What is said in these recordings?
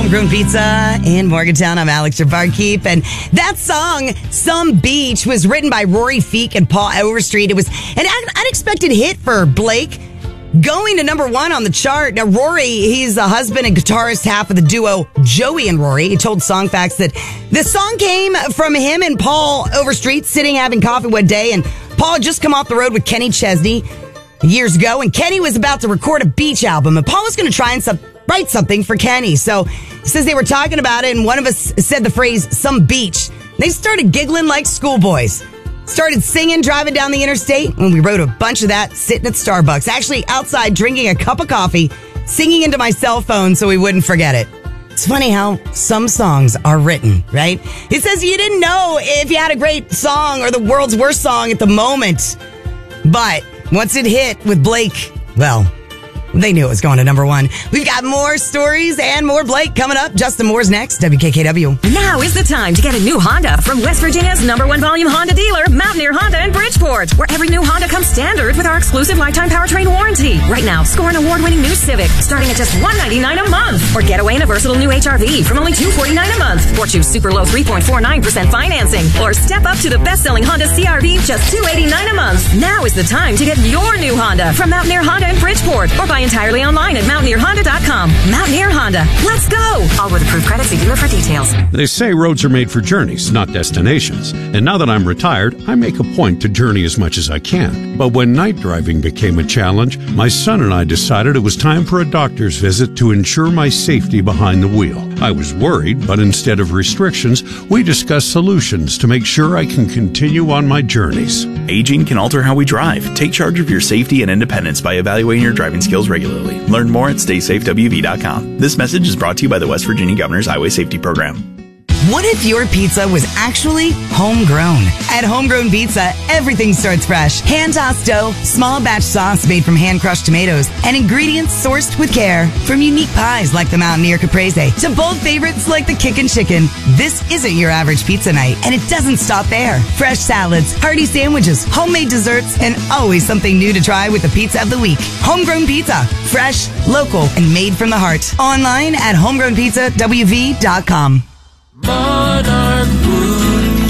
Homegrown Pizza in Morgantown. I'm Alex, your barkeep. And that song, Some Beach, was written by Rory Feek and Paul Overstreet. It was an unexpected hit for Blake, going to number one on the chart. Now, Rory, he's the husband and guitarist half of the duo Joey and Rory. He told Songfacts that the song came from him and Paul Overstreet sitting having coffee one day. And Paul had just come off the road with Kenny Chesney years ago. And Kenny was about to record a beach album. And Paul was going to try and write something for Kenny. So he says they were talking about it, and one of us said the phrase, some beach. They started giggling like schoolboys. Started singing, driving down the interstate, and we wrote a bunch of that sitting at Starbucks. Actually, outside drinking a cup of coffee, singing into my cell phone so we wouldn't forget it. It's funny how some songs are written, right? It says you didn't know if you had a great song or the world's worst song at the moment. But once it hit with Blake, well, they knew it was going to number one. We've got more stories and more Blake coming up. Justin Moore's next. WKKW. Now is the time to get a new Honda from West Virginia's #1 volume Honda dealer, Mountaineer Honda in Bridgeport, where every new Honda comes standard with our exclusive lifetime powertrain warranty. Right now, score an award-winning new Civic starting at just $199 a month, or get away in a versatile new HRV from only $249 a month, or choose super low 3.49% financing, or step up to the best-selling Honda CR-V just $289 a month. Now is the time to get your new Honda from Mountaineer Honda in Bridgeport, or buy entirely online at mountaineerhonda.com. Mountaineer Honda. Let's go! All with approved credit. See dealer for details. They say roads are made for journeys, not destinations. And now that I'm retired, I make a point to journey as much as I can. But when night driving became a challenge, my son and I decided it was time for a doctor's visit to ensure my safety behind the wheel. I was worried, but instead of restrictions, we discussed solutions to make sure I can continue on my journeys. Aging can alter how we drive. Take charge of your safety and independence by evaluating your driving skills regularly. Learn more at StaySafeWV.com. This message is brought to you by the West Virginia Governor's Highway Safety Program. What if your pizza was actually homegrown? At Homegrown Pizza, everything starts fresh. Hand-tossed dough, small batch sauce made from hand-crushed tomatoes, and ingredients sourced with care. From unique pies like the Mountaineer Caprese to bold favorites like the Kickin' Chicken. This isn't your average pizza night, and it doesn't stop there. Fresh salads, hearty sandwiches, homemade desserts, and always something new to try with the pizza of the week. Homegrown Pizza. Fresh, local, and made from the heart. Online at homegrownpizzawv.com. Monarch Wound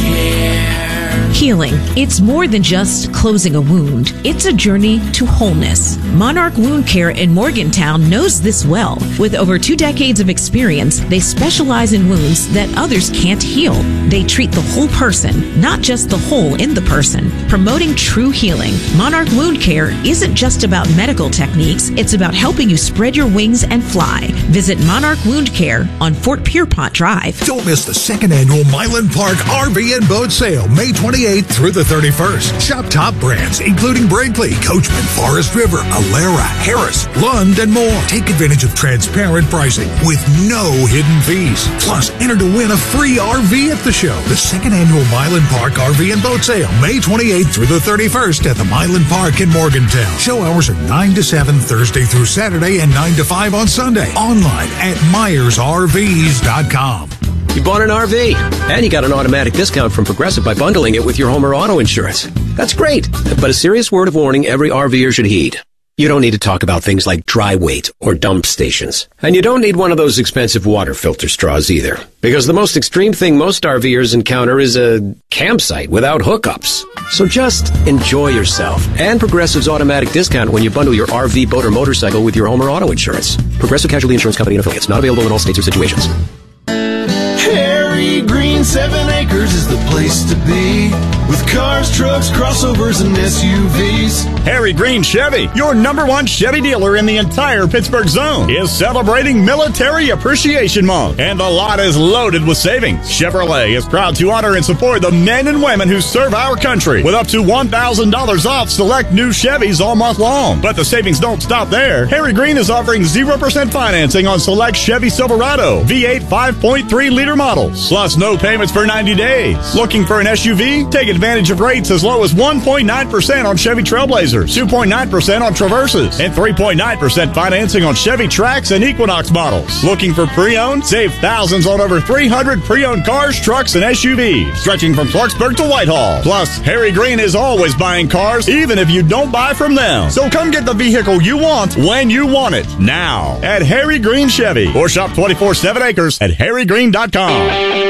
Care. Healing. It's more than just closing a wound. It's a journey to wholeness. Monarch Wound Care in Morgantown knows this well. With over 2 decades of experience, they specialize in wounds that others can't heal. They treat the whole person, not just the hole in the person, promoting true healing. Monarch Wound Care isn't just about medical techniques. It's about helping you spread your wings and fly. Visit Monarch Wound Care on Fort Pierpont Drive. Don't miss the second annual Milan Park RV and Boat Sale, May 28th through the 31st. Shop top brands, including Brinkley, Coachman, Forest River, Alera, Harris, Lund, and more. Take advantage of transparent pricing with no hidden fees. Plus, enter to win a free RV at the show. The second annual Milan Park RV and Boat Sale, May 28th through the 31st at the Milan Park in Morgantown. Show hours are 9 to 7 Thursday through Saturday and 9 to 5 on Sunday. Online at MyersRVs.com. You bought an RV, and you got an automatic discount from Progressive by bundling it with your home or auto insurance. That's great, but a serious word of warning every RVer should heed. You don't need to talk about things like dry weight or dump stations. And you don't need one of those expensive water filter straws either. Because the most extreme thing most RVers encounter is a campsite without hookups. So just enjoy yourself and Progressive's automatic discount when you bundle your RV, boat, or motorcycle with your home or auto insurance. Progressive Casualty Insurance Company and Affiliates. Not available in all states or situations. Harry Green 7 Acres is the place to be, with cars, trucks, crossovers, and SUVs. Harry Green Chevy, your #1 Chevy dealer in the entire Pittsburgh zone, is celebrating Military Appreciation Month, and the lot is loaded with savings. Chevrolet is proud to honor and support the men and women who serve our country with up to $1,000 off select new Chevys all month long. But the savings don't stop there. Harry Green is offering 0% financing on select Chevy Silverado V8 5.3-liter models, plus no pay payments for 90 days. Looking for an SUV? Take advantage of rates as low as 1.9% on Chevy Trailblazers, 2.9% on Traverses, and 3.9% financing on Chevy Trax and Equinox models. Looking for pre-owned? Save thousands on over 300 pre-owned cars, trucks, and SUVs, stretching from Clarksburg to Whitehall. Plus, Harry Green is always buying cars, even if you don't buy from them. So come get the vehicle you want when you want it. Now at Harry Green Chevy, or shop 24/7 acres at harrygreen.com.